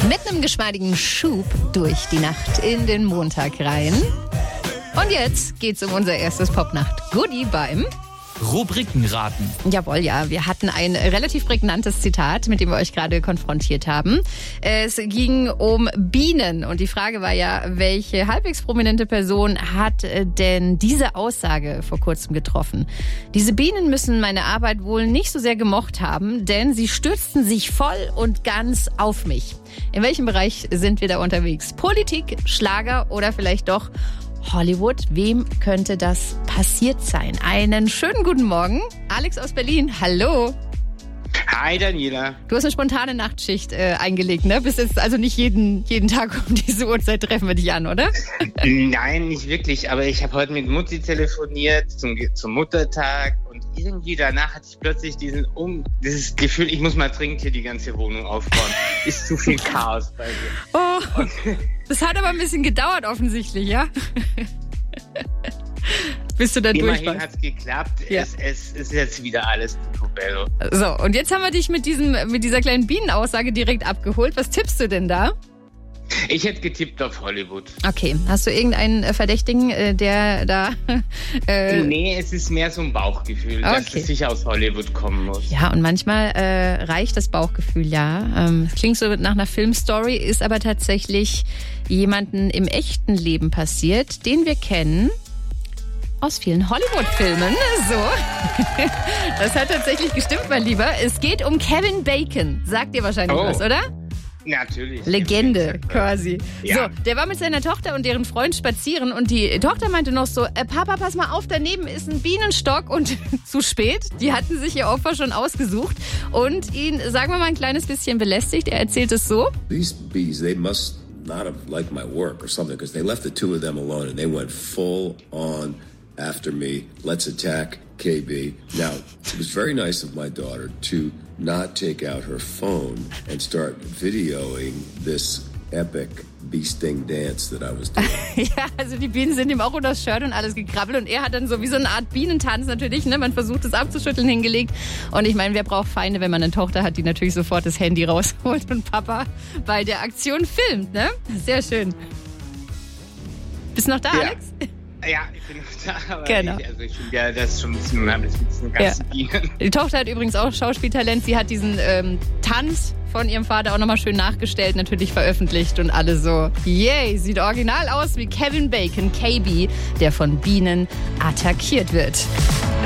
Mit einem geschmeidigen Schub durch die Nacht in den Montag rein. Und jetzt geht's um unser erstes Popnacht-Goodie beim Rubrikenraten. Jawohl, ja. Wir hatten ein relativ prägnantes Zitat, mit dem wir euch gerade konfrontiert haben. Es ging um Bienen. Und die Frage war ja, welche halbwegs prominente Person hat denn diese Aussage vor kurzem getroffen? Diese Bienen müssen meine Arbeit wohl nicht so sehr gemocht haben, denn sie stürzten sich voll und ganz auf mich. In welchem Bereich sind wir da unterwegs? Politik, Schlager oder vielleicht doch Hollywood? Wem könnte das passiert sein? Einen schönen guten Morgen. Alex aus Berlin, hallo. Hi Daniela. Du hast eine spontane Nachtschicht eingelegt, ne? Bist jetzt also nicht jeden Tag um diese Uhrzeit treffen wir dich an, oder? Nein, nicht wirklich. Aber ich habe heute mit Mutti telefoniert zum Muttertag und irgendwie danach hatte ich plötzlich dieses Gefühl, ich muss mal dringend hier die ganze Wohnung aufbauen. Ist zu viel Chaos bei mir. Oh, das hat aber ein bisschen gedauert offensichtlich, ja? Bist du da durch? Immerhin hat es geklappt. Ja. Es ist jetzt wieder alles picobello. So, und jetzt haben wir dich mit dieser kleinen Bienenaussage direkt abgeholt. Was tippst du denn da? Ich hätte getippt auf Hollywood. Okay, hast du irgendeinen Verdächtigen, der da... Nee, es ist mehr so ein Bauchgefühl, dass es sicher aus Hollywood kommen muss. Ja, und manchmal reicht das Bauchgefühl, ja. Es klingt so nach einer Filmstory, ist aber tatsächlich jemanden im echten Leben passiert, den wir kennen aus vielen Hollywood-Filmen. So, das hat tatsächlich gestimmt, mein Lieber. Es geht um Kevin Bacon. Sagt dir wahrscheinlich was, oder? Natürlich. Legende, quasi. Ja. So, der war mit seiner Tochter und deren Freund spazieren und die Tochter meinte noch so, Papa, pass mal auf, daneben ist ein Bienenstock und zu spät. Die hatten sich ihr Opfer schon ausgesucht und ihn, sagen wir mal, ein kleines bisschen belästigt. Er erzählt es so. These bees, they must not have liked my work or something because they left the two of them alone and they went full on after me. Let's attack KB. Now, it was very nice of my daughter to not take out her phone and start videoing this epic bee sting dance that I was doing. Ja, also die Bienen sind ihm auch unter das Shirt und alles gekrabbelt und er hat dann so wie so eine Art Bienentanz natürlich, ne? Man versucht es abzuschütteln, hingelegt. Und ich meine, wer braucht Feinde, wenn man eine Tochter hat, die natürlich sofort das Handy rausholt und Papa bei der Aktion filmt, ne? Sehr schön. Bist du noch da, Ja. Alex? Ja, ich bin noch da, aber Genau. ich finde ja, das ist schon ein bisschen unheimlich mit diesen ganzen Bienen. Die Tochter hat übrigens auch Schauspieltalent. Sie hat diesen Tanz von ihrem Vater auch nochmal schön nachgestellt, natürlich veröffentlicht und alle so, yay, sieht original aus wie Kevin Bacon, KB, der von Bienen attackiert wird.